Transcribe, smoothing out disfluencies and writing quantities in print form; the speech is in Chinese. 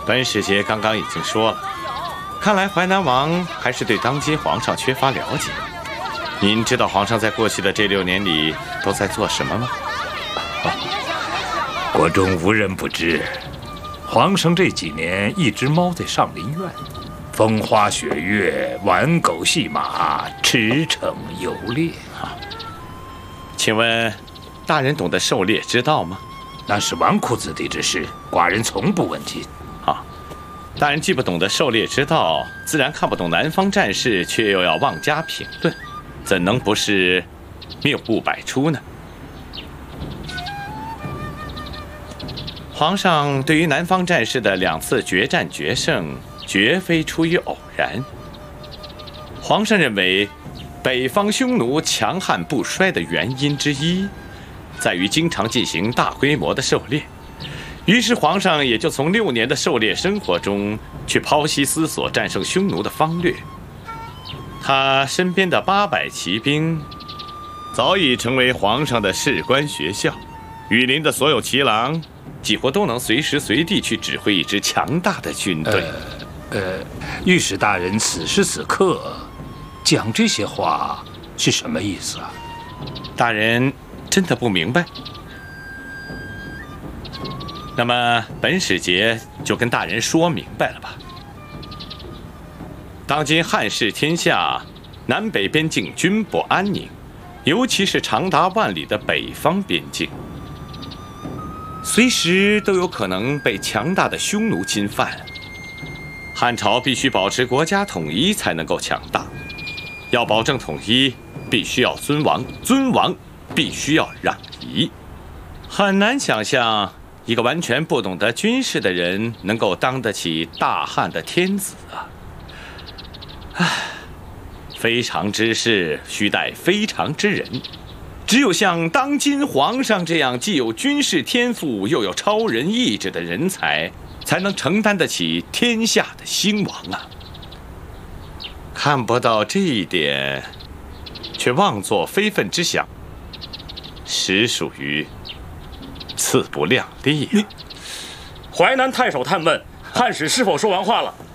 本使节刚刚已经说了，看来淮南王还是对当今皇上缺乏了解。您知道皇上在过去的这6年里都在做什么吗？ 国中无人不知，皇上这几年一直猫在上林苑，风花雪月，玩狗戏马，驰骋游猎。 请问，大人懂得狩猎之道吗？ 那是纨绔子弟之事，寡人从不问津。 大人既不懂得狩猎之道，自然看不懂南方战事，却又要妄加评论，怎能不是谬误百出呢？皇上对于南方战事的2次决战决胜，绝非出于偶然。皇上认为，北方匈奴强悍不衰的原因之一，在于经常进行大规模的狩猎。于是皇上也就从6年的狩猎生活中去剖析思索战胜匈奴的方略。他身边的800骑兵早已成为皇上的士官学校，羽林的所有骑郎几乎都能随时随地去指挥一支强大的军队。 御史大人此时此刻讲这些话是什么意思啊？ 大人真的不明白？那么本使节就跟大人说明白了吧。当今汉室天下，南北边境均不安宁，尤其是长达万里的北方边境，随时都有可能被强大的匈奴侵犯。汉朝必须保持国家统一才能够强大，要保证统一，必须要尊王，尊王必须要攘夷。很难想象一个完全不懂得军事的人能够当得起大汉的天子啊！非常之事须待非常之人，只有像当今皇上这样既有军事天赋又有超人意志的人才，才能承担得起天下的兴亡啊！看不到这一点，却妄作非分之想，实属于自不量力啊！ 淮南太守探问，汉使是否说完话了？